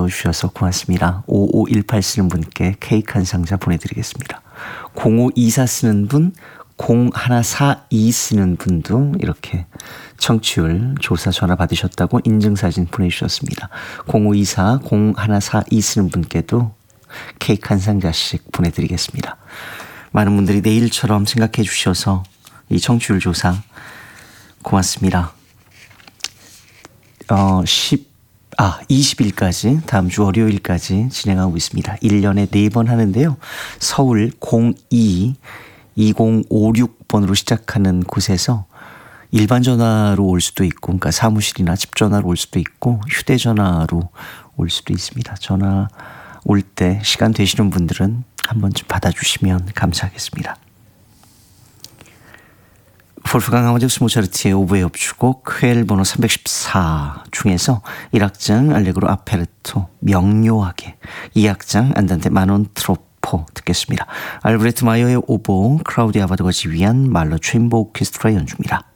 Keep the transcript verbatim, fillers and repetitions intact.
넣어주셔서 고맙습니다. 오오일팔 쓰는 분께 케이크 한 상자 보내드리겠습니다. 공오이사 쓰는 분, 공일사이 쓰는 분도 이렇게 청취율 조사 전화 받으셨다고 인증사진 보내주셨습니다. 공오이사, 공일사이 쓰는 분께도 케이크 한 상자씩 보내드리겠습니다. 많은 분들이 내일처럼 생각해 주셔서 이 청취율 조사 고맙습니다. 어, 십, 아, 이십 일까지, 다음 주 월요일까지 진행하고 있습니다. 일 년에 네 번 하는데요. 서울 공이 이공오육 번으로 시작하는 곳에서 일반 전화로 올 수도 있고, 그러니까 사무실이나 집 전화로 올 수도 있고, 휴대전화로 올 수도 있습니다. 전화 올 때 시간 되시는 분들은 한 번쯤 받아주시면 감사하겠습니다. 볼프강 아마데우스 모차르트의 오보의 협주곡 퀘일 번호 삼백십사 중에서 일 악장 알레그로 아페르토 명료하게, 이 악장 안단테 마논 트로포 듣겠습니다. 알브레트 마이어의 오보, 크라우디 아바도가 지휘한 말러 챔버 오케스트라 연주입니다.